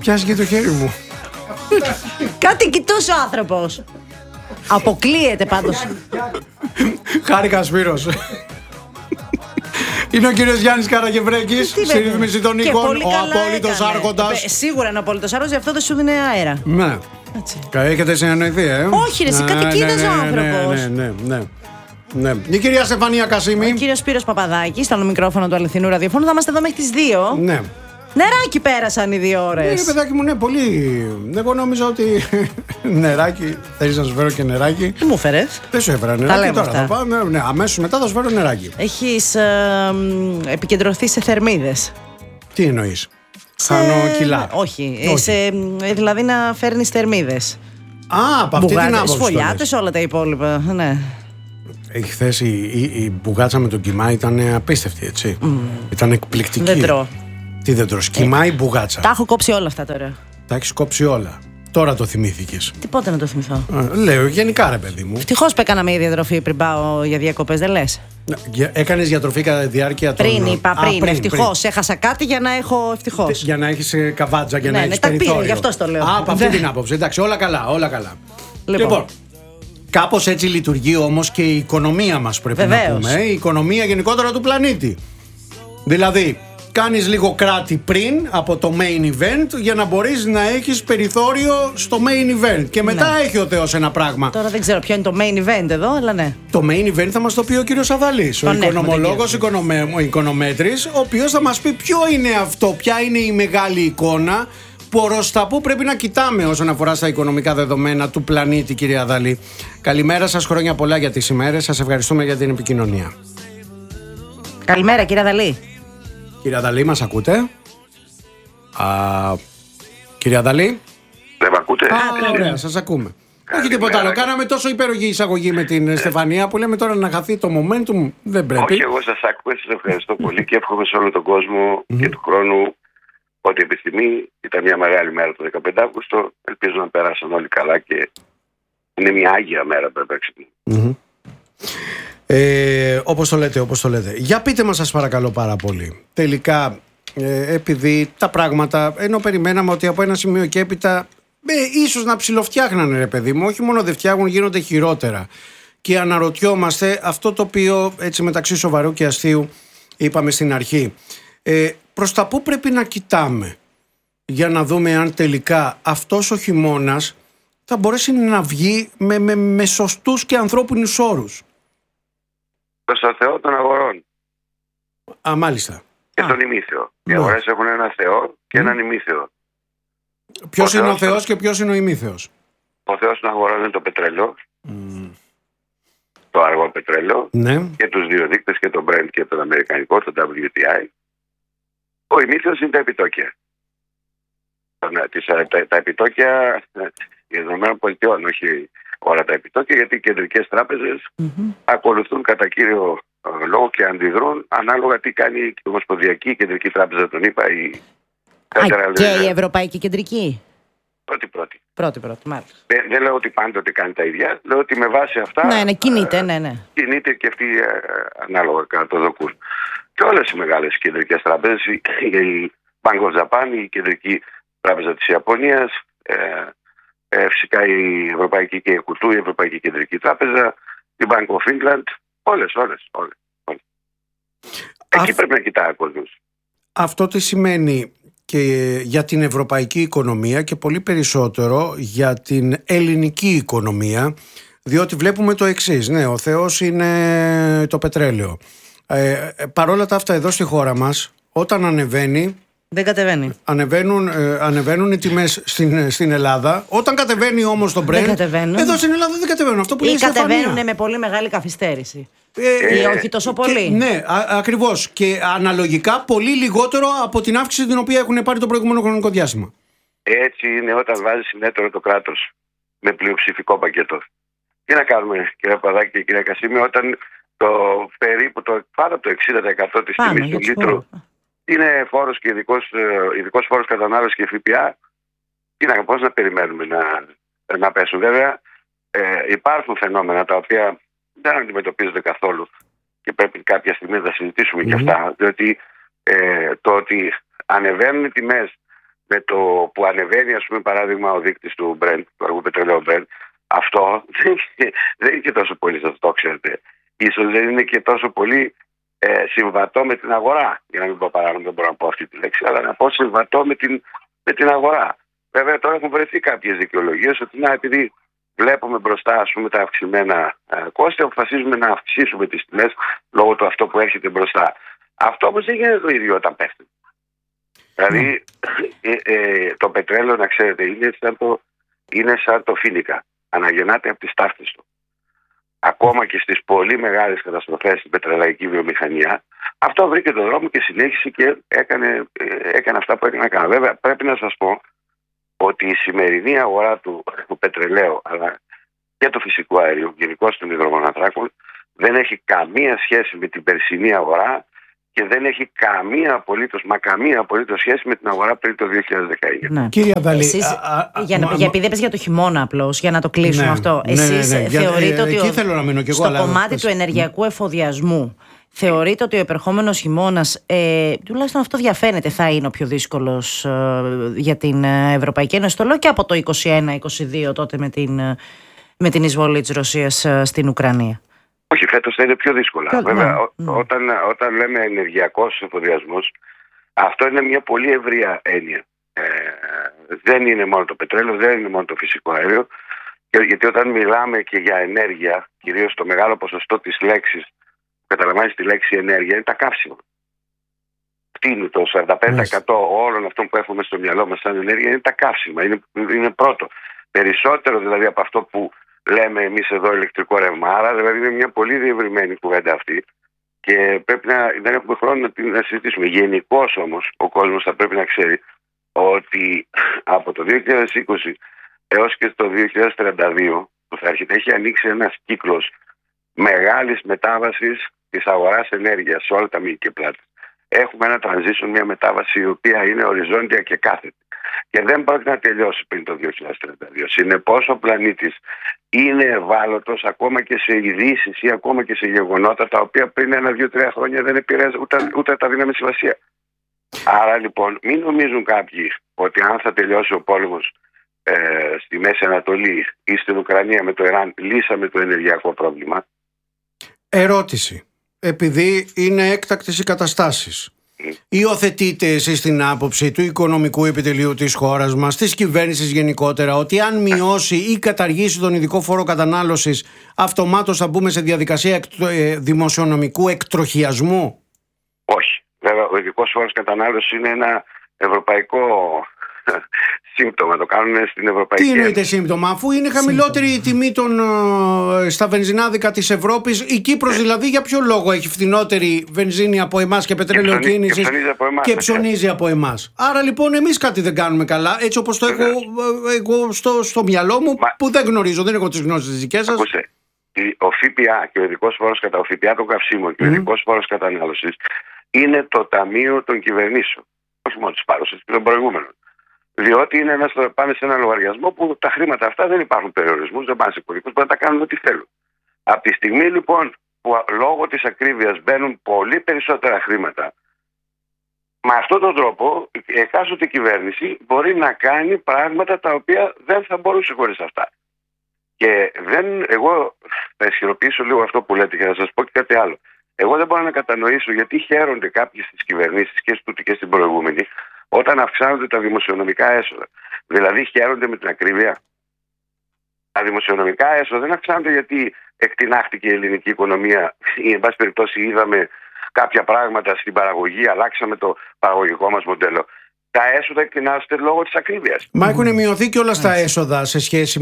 Πιάσει και το χέρι μου. Κάτι κοιτούσε ο άνθρωπος. Αποκλείεται πάντως. Χάρηκα, Σπύρος. Είναι ο κύριος Γιάννης Καραγευρέκης, στη ρύθμιση των οίκων, ο απόλυτος άρχοντας. Σίγουρα είναι ο απόλυτος άρχοντας, γι' αυτό δεν σου δίνει αέρα. Ναι. Έχετε συνεννοηθεί, Όχι, ρε, εσύ κάτι κοίταζε ο άνθρωπος. Ναι. Η κυρία Στεφανία Κασίμη. Ο κύριος Σπύρος Παπαδάκης, στο μικρόφωνο του αληθινού ραδιοφώνου. Θα είμαστε εδώ μέχρι τις 2. Ναι. Νεράκι πέρασαν οι 2 ώρες. Ναι, παιδάκι μου, ναι, πολύ. Εγώ νόμιζα ότι. Νεράκι. Θέλεις να σου φέρω και νεράκι? Τι μου φέρες? Δεν σου έφερα νεράκι. Τώρα θα πάμε. Ναι, αμέσως μετά θα σου φέρω νεράκι. Έχεις επικεντρωθεί σε θερμίδες. Τι εννοείς? Χάνω κιλά? Όχι. Δηλαδή να φέρνεις θερμίδες. Α, από αυτή την άποψη. Σφολιάτες, όλα τα υπόλοιπα. Ναι. Χθες η μπουγάτσα με τον κιμά ήταν απίστευτη, έτσι. Ήταν εκπληκτική. Δεν τρώω. Τι δεν τρως? Κιμά ή μπουγάτσα? Τα έχω κόψει όλα αυτά τώρα. Τα έχεις κόψει όλα. Τώρα το θυμήθηκες? Τι πότε να το θυμηθώ? Λέω γενικά, ρε παιδί μου. Ευτυχώς που έκανα μια διατροφή πριν πάω για διακοπές, δεν λες? Έκανες διατροφή κατά τη διάρκεια των... Πριν είπα, ευτυχώς. Έχασα κάτι για να έχω ευτυχώς. Για να έχεις καβάτζα, για να έχεις τα περιθώριο. πήρε, γι' αυτό το λέω. Από αυτή την άποψη. Εντάξει, όλα καλά. Λοιπόν, κάπως έτσι λειτουργεί όμως και η οικονομία μας, πρέπει να πούμε. Η οικονομία γενικότερα του πλανήτη. Δηλαδή, κάνεις λίγο κράτη πριν από το main event για να μπορείς να έχεις περιθώριο στο main event. Και μετά έχει ο Θεός ένα πράγμα. Τώρα δεν ξέρω ποιο είναι το main event εδώ, αλλά ναι. Το main event θα μας το πει ο κύριος Αβαλής, ο οικονομολόγος, οικονομέτρης, ο οποίος θα μας πει ποιο είναι αυτό, ποια είναι η μεγάλη εικόνα, προς τα που πρέπει να κοιτάμε όσον αφορά στα οικονομικά δεδομένα του πλανήτη, κύριε Αδαλή. Καλημέρα σας, χρόνια πολλά για τις ημέρες. Σας ευχαριστούμε για την επικοινωνία. Καλημέρα, κύριε Αδαλή. Κύριε Αδαλή, μας ακούτε? Κύριε Αδαλή. Δεν με ακούτε? Ωραία, σας ακούμε. Όχι τίποτα άλλο. Κάναμε τόσο υπέροχη εισαγωγή με την Στεφανία που λέμε τώρα να χαθεί το momentum. Δεν πρέπει. Όχι, εγώ σας άκουγα, σας ευχαριστώ πολύ και εύχομαι σε όλο τον κόσμο και του χρόνου ό,τι επιθυμεί. Ήταν μια μεγάλη μέρα το 15 Αύγουστο. Ελπίζω να περάσαν όλοι καλά και είναι μια άγια μέρα το επέξιμο. Όπως το λέτε. Για πείτε μας, σας παρακαλώ πάρα πολύ. Τελικά, επειδή τα πράγματα, ενώ περιμέναμε ότι από ένα σημείο και έπειτα ίσως να ψιλοφτιάχνανε, ρε παιδί μου, όχι μόνο δεν φτιάχνουν, γίνονται χειρότερα. Και αναρωτιόμαστε αυτό το οποίο, έτσι μεταξύ σοβαρού και αστείου, είπαμε στην αρχή. Προς τα πού πρέπει να κοιτάμε για να δούμε αν τελικά αυτός ο χειμώνας θα μπορέσει να βγει με σωστούς και ανθρώπινους όρους? Προς το Θεό των αγορών. Μάλιστα. Και τον ημίθεο. Οι αγορές έχουν ένα Θεό και έναν ημίθεο. Ποιος είναι ο Θεός και ποιος είναι ο ημίθεος? Ο Θεός των αγορών είναι το πετρέλαιο. Το αργό πετρέλαιο. Ναι. Και τους δύο δείκτες, και το Brent και το αμερικανικό, το WTI. Ο ημίθεος είναι τα επιτόκια. Τα επιτόκια των ΗΠΑ, όχι όλα τα επιτόκια, γιατί οι κεντρικές τράπεζες ακολουθούν κατά κύριο λόγο και αντιδρούν ανάλογα τι κάνει η Ομοσπονδιακή Κεντρική Τράπεζα των ΗΠΑ. Και η Ευρωπαϊκή Κεντρική. Πρώτη, μάλιστα. Δεν λέω ότι πάντοτε κάνει τα ίδια. Λέω ότι με βάση αυτά. Ναι, κινείται, ναι. Κινείται και αυτοί ανάλογα κατοδοκούν. Και όλες οι μεγάλες κεντρικές τράπεζες, η Bank of Japan, η Κεντρική Τράπεζα της Ιαπωνίας, φυσικά η Ευρωπαϊκή και η Κουτού, η Ευρωπαϊκή Κεντρική Τράπεζα, η Bank of England, όλες. Εκεί πρέπει να κοιτάει ο κόσμος. Αυτό τι σημαίνει και για την ευρωπαϊκή οικονομία και πολύ περισσότερο για την ελληνική οικονομία, διότι βλέπουμε το εξής. Ναι, ο Θεός είναι το πετρέλαιο. Παρόλα τα αυτά εδώ στη χώρα μας, όταν ανεβαίνει, δεν κατεβαίνει. Ανεβαίνουν οι τιμές στην Ελλάδα. Όταν κατεβαίνει όμως το Brent, εδώ στην Ελλάδα δεν κατεβαίνουν. Αυτό που λέει η Στεφανία. Ή κατεβαίνουν με πολύ μεγάλη καθυστέρηση. Ή όχι τόσο πολύ. Ναι, ακριβώς. Και αναλογικά πολύ λιγότερο από την αύξηση την οποία έχουν πάρει το προηγούμενο χρονικό διάστημα. Έτσι είναι όταν βάζει συνέτερο το κράτος με πλειοψηφικό πακέτο. Τι να κάνουμε, κύριε Παδάκη και κύριε Κασίμη, όταν περίπου πάνω από το 60% της τιμής του λίτρου είναι φόρος και ειδικός φόρος κατανάλωσης και ΦΠΑ, πώς να περιμένουμε να πέσουν? Βέβαια, υπάρχουν φαινόμενα τα οποία δεν αντιμετωπίζονται καθόλου και πρέπει κάποια στιγμή να συζητήσουμε και αυτά, διότι το ότι ανεβαίνουν οι τιμές με το που ανεβαίνει, ας πούμε, παράδειγμα, ο δείκτης του Brent, του αργού πετρελαίου Brent, αυτό δεν είναι και τόσο πολύ, σας το ξέρετε. Ίσως δεν είναι και τόσο πολύ συμβατό με την αγορά. Για να μην πω παράνομο, δεν μπορώ να πω αυτή τη λέξη, αλλά να πω συμβατό με την αγορά. Βέβαια, τώρα έχουν βρεθεί κάποιες δικαιολογίες ότι επειδή βλέπουμε μπροστά, ας πούμε, τα αυξημένα κόστη, αποφασίζουμε να αυξήσουμε τις τιμές λόγω του αυτό που έρχεται μπροστά. Αυτό όμως δεν γίνεται το ίδιο όταν πέφτει. Δηλαδή, το πετρέλαιο, να ξέρετε, είναι σαν το φοίνικα. Αναγεννάται από τις ταύτες του. Ακόμα και στις πολύ μεγάλες καταστροφές στην πετρελαϊκή βιομηχανία, αυτό βρήκε τον δρόμο και συνέχισε και έκανε αυτά που έκανε να κάνει. Βέβαια, πρέπει να σας πω ότι η σημερινή αγορά του πετρελαίου, αλλά και του φυσικού αερίου, γενικώς των υδρογοναθράκων, δεν έχει καμία σχέση με την περσινή αγορά και δεν έχει καμία απολύτως σχέση με την αγορά πριν το 2019. Ναι. Κύριε Αδαλή, επειδή έπαιζε για το χειμώνα απλώς, για να το κλείσουμε αυτό. Εσείς θεωρείτε ότι στο κομμάτι του ενεργειακού εφοδιασμού, θεωρείτε ότι ο επερχόμενος χειμώνας, τουλάχιστον αυτό διαφαίνεται, θα είναι ο πιο δύσκολος για την Ευρωπαϊκή Ένωση? Το λέω και από το 2021-2022 τότε με την εισβολή της Ρωσίας στην Ουκρανία. Όχι, φέτος θα είναι πιο δύσκολα. Βέβαια, όταν λέμε ενεργειακός εφοδιασμός, αυτό είναι μια πολύ ευρεία έννοια. Δεν είναι μόνο το πετρέλαιο, δεν είναι μόνο το φυσικό αέριο. Γιατί όταν μιλάμε και για ενέργεια, κυρίως το μεγάλο ποσοστό της λέξης, που καταλαμβάνει τη λέξη ενέργεια, είναι τα καύσιμα. Τι είναι το 45% όλων αυτών που έχουμε στο μυαλό μας σαν ενέργεια, είναι τα καύσιμα. Είναι πρώτο. Περισσότερο δηλαδή από αυτό που λέμε εμείς εδώ ηλεκτρικό ρεύμα. Άρα δηλαδή είναι μια πολύ διευρυμένη κουβέντα αυτή και δεν έχουμε χρόνο να συζητήσουμε. Γενικώς όμως ο κόσμος θα πρέπει να ξέρει ότι από το 2020 έως και το 2032 που θα έρχεται, έχει ανοίξει ένας κύκλος μεγάλης μετάβασης της αγοράς ενέργειας σε όλα τα μήκη και πλάτη. Έχουμε ένα transition, μια μετάβαση η οποία είναι οριζόντια και κάθετη. Και δεν πρόκειται να τελειώσει πριν το 2032. Συνεπώς ο πλανήτης είναι ευάλωτος ακόμα και σε ειδήσεις ή ακόμα και σε γεγονότα τα οποία πριν 1, 2, 3 χρόνια δεν επηρέαζαν ούτε τα δύναμη σημασία. Άρα λοιπόν μην νομίζουν κάποιοι ότι αν θα τελειώσει ο πόλεμος στη Μέση Ανατολή ή στην Ουκρανία με το Ιράν λύσαμε το ενεργειακό πρόβλημα. Ερώτηση. Επειδή είναι έκτακτες οι καταστάσεις, υιοθετείτε εσείς την άποψη του Οικονομικού Επιτελείου της χώρας μας, της κυβέρνησης γενικότερα, ότι αν μειώσει ή καταργήσει τον ειδικό φόρο κατανάλωσης, αυτομάτως θα μπούμε σε διαδικασία δημοσιονομικού εκτροχιασμού? Όχι. Βέβαια, ο ειδικός φόρος κατανάλωσης είναι ένα ευρωπαϊκό σύμπτωμα. Το κάνουν στην Ευρωπαϊκή Ένωση. Τι εννοείται σύμπτωμα, αφού είναι χαμηλότερη η τιμή στα βενζινάδικα της Ευρώπης? Η Κύπρος δηλαδή για ποιο λόγο έχει φθηνότερη βενζίνη από εμάς και πετρέλαιο κίνησης και ψωνίζει από εμάς? Άρα λοιπόν εμείς κάτι δεν κάνουμε καλά, έτσι όπως το έχω εγώ στο μυαλό μου, που δεν γνωρίζω, δεν έχω τις γνώσεις της δικές σας. Ακούσε, ο ΦΠΑ και ο ειδικός φόρος ο ΦΠΑ των καυσίμων και ο ειδικός φόρος κατανάλωσης είναι το ταμείο των κυβερνήσεων. Όχι μόνο της παρούσας και των προηγούμενων. Διότι πάνε σε ένα λογαριασμό που τα χρήματα αυτά δεν υπάρχουν περιορισμούς, δεν πάνε σε κωδικούς, μπορούν να τα κάνουν ό,τι θέλουν. Από τη στιγμή λοιπόν που λόγω της ακρίβειας μπαίνουν πολύ περισσότερα χρήματα, με αυτόν τον τρόπο η εκάστοτε κυβέρνηση μπορεί να κάνει πράγματα τα οποία δεν θα μπορούσε χωρίς αυτά. Και εγώ θα ισχυροποιήσω λίγο αυτό που λέτε και να σας πω και κάτι άλλο. Εγώ δεν μπορώ να κατανοήσω γιατί χαίρονται κάποιες στις κυβερνήσεις και στην και στην προηγούμενη όταν αυξάνονται τα δημοσιονομικά έσοδα. Δηλαδή χαίρονται με την ακρίβεια. Τα δημοσιονομικά έσοδα δεν αυξάνονται γιατί εκτινάχτηκε η ελληνική οικονομία ή εν πάση περιπτώσει είδαμε κάποια πράγματα στην παραγωγή, αλλάξαμε το παραγωγικό μας μοντέλο. Τα έσοδα εκτινάζονται λόγω της ακρίβειας. Μα έχουν μειωθεί και όλα τα έσοδα σε σχέση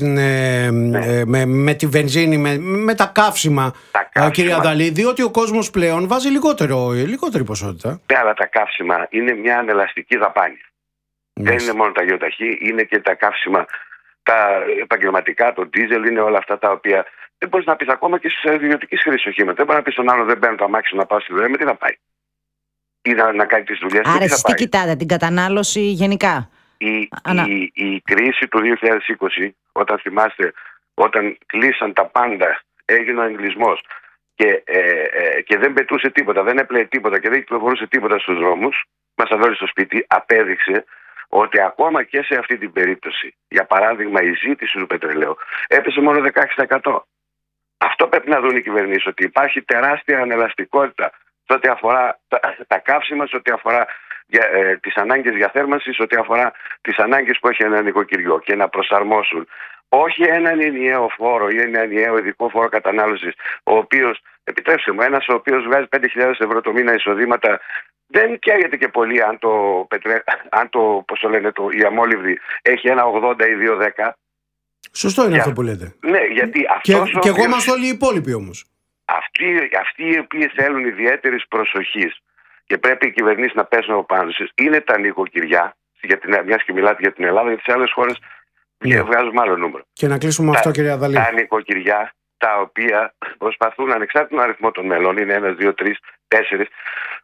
με τη βενζίνη, με τα καύσιμα, κύριε Αδαλή, διότι ο κόσμος πλέον βάζει λιγότερη ποσότητα. Ναι, αλλά τα καύσιμα είναι μια ανελαστική δαπάνη. Δεν είναι μόνο τα γεωταχή, είναι και τα καύσιμα, τα επαγγελματικά, το ντίζελ, είναι όλα αυτά τα οποία δεν μπορείς να πεις ακόμα και στις ιδιωτικές χρήσεις οχήματα. Δεν μπορεί να πεις στον άλλο δεν παίρνω το αμάξι να πάω στη δουλειά, με τι θα πάει? Ή να κάνει τις δουλειές. Άρα εσείς τι κοιτάτε, την κατανάλωση γενικά? Η κρίση του 2020, όταν θυμάστε, όταν κλείσαν τα πάντα, έγινε ο εγκλισμός και δεν πετούσε τίποτα, δεν έπλεε τίποτα και δεν κυκλοφορούσε τίποτα στους δρόμους, μας αδόρει στο σπίτι, απέδειξε ότι ακόμα και σε αυτή την περίπτωση, για παράδειγμα η ζήτηση του πετρελαίου έπεσε μόνο 16%. Αυτό πρέπει να δουν οι κυβερνήσεις, ότι υπάρχει τεράστια ανελαστικότητα σε ό,τι αφορά τα καύσιμα, σε ό,τι αφορά τις ανάγκες διαθέρμανσης, σε ό,τι αφορά τις ανάγκες που έχει ένα νοικοκυριό, και να προσαρμόσουν όχι έναν ενιαίο φόρο ή ένα ενιαίο ειδικό φόρο κατανάλωσης, ο οποίος, επιτρέψτε μου, ένας ο οποίος βγάζει 5.000 ευρώ το μήνα εισοδήματα, δεν καίγεται και πολύ αν η αμόλυβδη έχει ένα 80 ή 2,10. Σωστό είναι αυτό που λέτε. Ναι, γιατί και εγώ είμαστε όλοι οι υπόλοιποι όμως. Αυτοί οι οποίοι θέλουν ιδιαίτερης προσοχής και πρέπει οι κυβερνήσεις να πέσουν από πάνω τους είναι τα νοικοκυριά, μιας και μιλάτε για την Ελλάδα, γιατί σε άλλες χώρες βγάζουμε άλλο νούμερο. Και να κλείσουμε αυτό, κύριε Αδαλή. Τα νοικοκυριά, τα οποία προσπαθούν, ανεξάρτητα τον αριθμό των μελών, είναι 1, 2, 3, 4,